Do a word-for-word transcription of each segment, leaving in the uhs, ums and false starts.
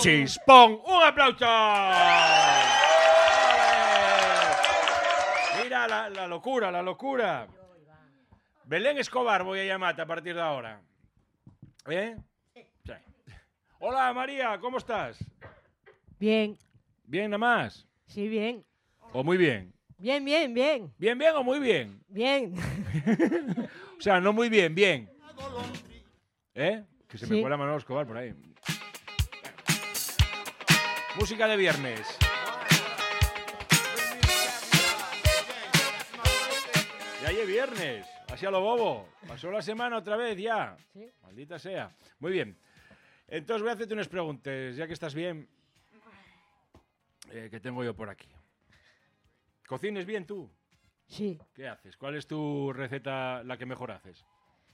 Puchis, pon un aplauso. Mira la, la locura, la locura. Belén Escobar voy a llamarte a partir de ahora. ¿Eh? Sí. Hola María, ¿cómo estás? Bien. ¿Bien nada más? Sí, bien. ¿O muy bien? Bien, bien, bien. ¿Bien, bien o muy bien? Bien. O sea, no muy bien, bien. ¿Eh? Que se Sí. me cuela Manolo Escobar por ahí. Música de viernes. Ya es viernes. Así a lo bobo. Pasó la semana otra vez ya. Sí. Maldita sea. Muy bien. Entonces voy a hacerte unas preguntas, ya que estás bien. Eh, que tengo yo por aquí. ¿Cocines bien tú? Sí. ¿Qué haces? ¿Cuál es tu receta, la que mejor haces?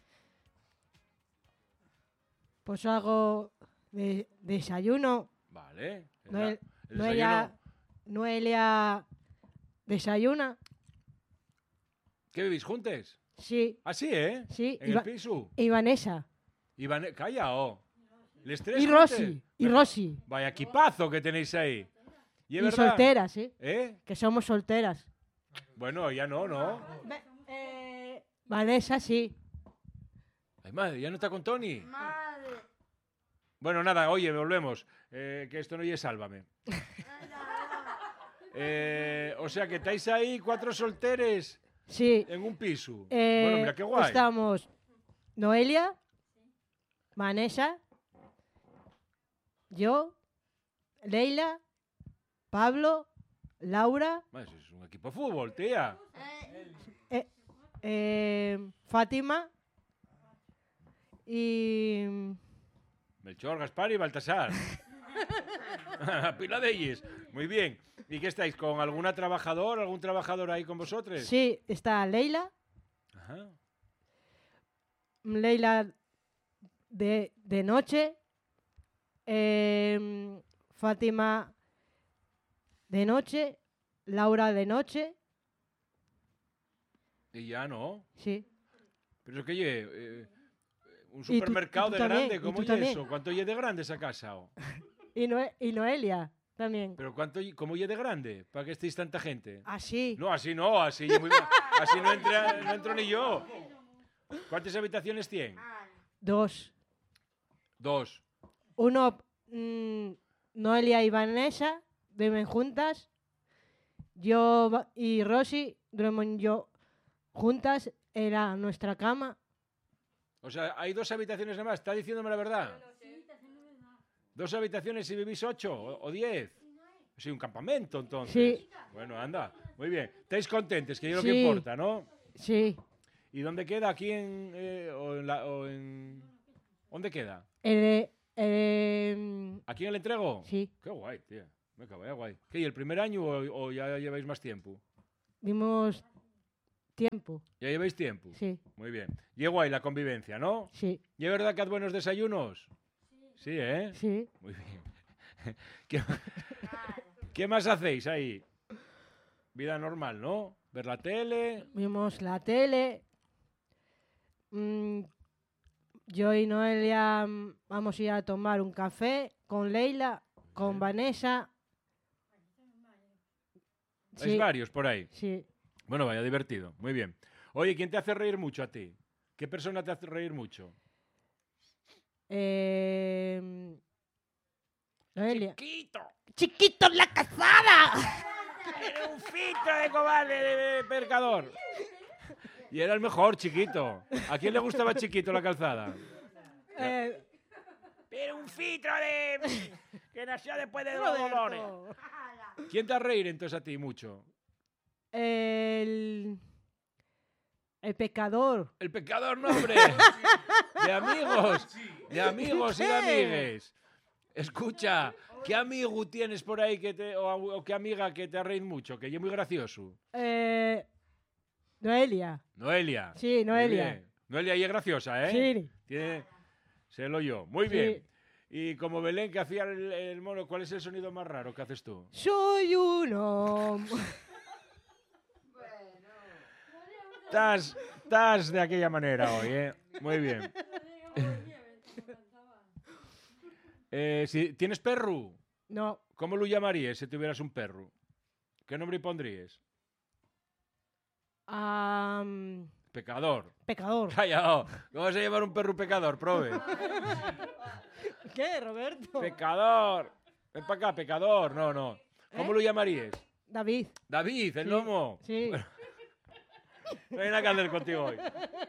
Pues hago de, desayuno. Vale. El, Noel- el Noelia, desayuno. Noelia desayuna. ¿Qué vivís juntos? Sí. Ah, sí, ¿eh? Sí. En Y, el Va- piso. y Vanessa. Y Van... Calla, oh. ¿Les tres Y juntos? Rosy. Y Rosy. Vaya equipazo que tenéis ahí. ¿Y, es Y verdad? solteras, ¿eh? ¿Eh? Que somos solteras. Bueno, ya no, ¿no? Ve- eh, Vanessa, sí. Ay, madre, ya no está con Tony. Bueno, nada, oye, volvemos. Eh, que esto no es Sálvame. Eh, o sea, que estáis ahí cuatro solteres Sí. en un piso. Eh, Bueno, mira, qué guay. Estamos Noelia, Vanessa, yo, Leila, Pablo, Laura, Madre, es un equipo de fútbol, tía. eh, eh, Fátima y Melchor, Gaspar y Baltasar. Pila de ellos. Muy bien. ¿Y qué estáis? ¿Con alguna trabajador? ¿Algún trabajador ahí con vosotros? sí, está Leila, Ajá. Leila de, de noche, eh, Fátima de noche, Laura de noche, Y ya no. sí. Pero es que, oye, eh, un Y tú- supermercado y tú de también, grande, y ¿cómo tú es también. eso? ¿Cuánto es de grande esa casa? oh? Y, Noe- y Noelia también. ¿Pero cuánto, y- cómo es de grande? ¿Para que estéis tanta gente? Así. No, así no, así, ye muy bien. Así no, entra- no entro ni yo. ¿Cuántas habitaciones tienen? Dos. Dos. Uno, mm, Noelia y Vanessa duermen juntas. Yo va- y Rosy duermen yo juntas. Era nuestra cama. O sea, hay dos habitaciones nada más. ¿Está diciéndome la verdad? Dos habitaciones y vivís ocho o, o diez. Sí, un campamento entonces. Sí. Bueno, anda. Muy bien. ¿Estáis contentos? Que es lo Sí. que importa, ¿no? Sí. ¿Y dónde queda? ¿Aquí en, eh, o en, la, o en... ¿Dónde queda? El, el- ¿Aquí en el entrego? sí. Qué guay, tío. Me cago, eh, guay. ¿Qué, y el primer año o, o ya lleváis más tiempo? Dimos tiempo. ¿Ya lleváis tiempo? Sí. Muy bien. Y es guay la convivencia, ¿no? Sí. ¿Y es verdad que haz buenos desayunos? Sí, ¿eh? Sí. Muy bien. ¿Qué, qué más hacéis ahí? Vida normal, ¿no? Ver la tele. Vimos la tele. Mm, yo y Noelia mm, vamos a ir a tomar un café con Leila, con Vanessa. Hay Sí, varios por ahí. sí. Bueno, vaya divertido. Muy bien. Oye, ¿quién te hace reír mucho a ti? ¿Qué persona te hace reír mucho? Eh, Noelia. ¡Chiquito! ¡Chiquito en la casada! ¡Era un fito de cobarde de pescador! Y era el mejor, Chiquito. ¿A quién le gustaba Chiquito la calzada? Eh, Pero un fito de... que nació después de dos Roberto. dolores. ¿Quién te hace reír entonces a ti mucho? El, el pecador. El pecador, no, hombre. De amigos. De amigos y de amigues. Escucha, ¿qué amigo tienes por ahí que te, o, o qué amiga que te ha reído mucho? Que es muy gracioso. Eh, Noelia. Noelia. Sí, Muy Noelia. bien. Noelia y es graciosa, ¿eh? Sí. Tiene... Sé lo yo. Muy Sí. bien. Y como Belén que hacía el, el mono, ¿cuál es el sonido más raro que haces tú? Soy uno. Estás, estás de aquella manera hoy, ¿eh? Muy bien. Eh, si ¿Tienes perro? No. ¿Cómo lo llamarías si tuvieras un perro? ¿Qué nombre pondrías? Um, Pecador. pecador. Callao. ¿Cómo vas a llamar un perro pecador? Prove. ¿Qué, Roberto? Pecador. Ven para acá, pecador. No, no. ¿Cómo ¿Eh? lo llamarías? David. David, el Sí. lomo. Sí. No hay nada que hacer contigo hoy.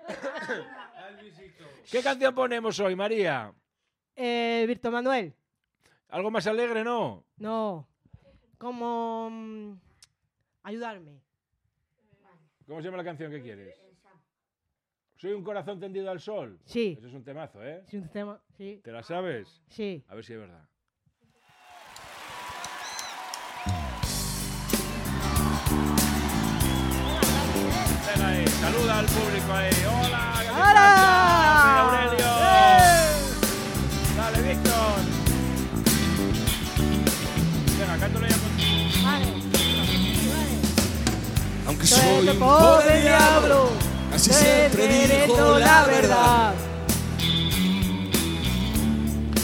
¿Qué canción ponemos hoy, María? Eh, Virto Manuel. ¿Algo más alegre, no? No. Como... mm, ayudarme. ¿Cómo se llama la canción que quieres? Soy un corazón tendido al sol. Sí. Eso es un temazo, ¿eh? Es un tema. Sí. ¿Te la sabes? Sí. A ver si es verdad. Venga ahí, saluda al público ahí. ¡Hola! ¿Qué ¡Hola! pasa? Soy Aurelio. ¡Eh! Dale, Víctor. Venga, cántalo ya contigo. Vale. Vale. Aunque Soy soy el un pobre pobre diablo, diablo, casi te siempre diré digo toda la verdad.